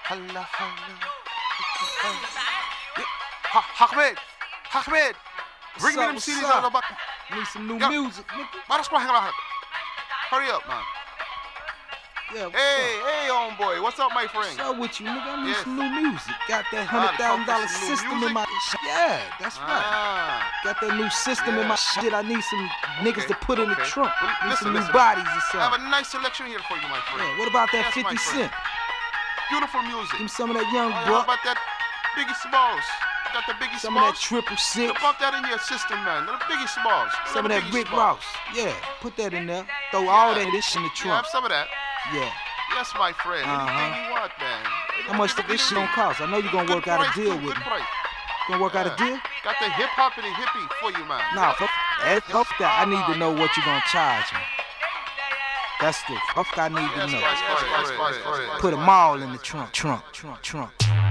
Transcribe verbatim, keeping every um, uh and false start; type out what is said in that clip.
Holla, holla. Yeah. Ahmed, Ahmed, bring me them C Ds out of the back. Need some new Yo. music, nigga. Why that's my hand? Hurry up, man. Yeah, what's Hey, up? hey, homeboy, what's up, my friend? What's up with you, nigga? I need Yes. some new music. Got that Ah, hundred thousand dollar fuck with some new system in music? my yeah, that's right. Ah, Got that new system in Yeah. my shit. I need some niggas Okay, to put in the okay. trunk. Well, Need listen, some new listen. bodies or I have something. a nice selection here for you, my friend. Yeah, what about that Yes, my fifty friend. cent? Beautiful music. Give me some of that young Oh, how buck. about that Biggie Smalls? Got the Biggie Some of that Smalls? triple six. You pump that in your system, man. The Biggie Smalls. Some of The that Biggie Rick Smalls. Ross. Yeah, put that in there. Throw all Yeah. that this in the Yeah, trunk. have some of that. Yeah. Yes, my friend. Uh-huh. Anything you want, man. How much Give it this to shit me. gonna cost? I know you're gonna Good work out a price, deal too, with good me. price. Gonna work out a Yeah. deal? Got the hip hop and the hippie for you, man. Nah, fuck that. Fuck that. I need to know what you're gonna charge me. That's the fuck I need to Yes, know. yes, yes, yes, yes, yes, yes. Put them all in the trunk, trunk, trunk, trunk.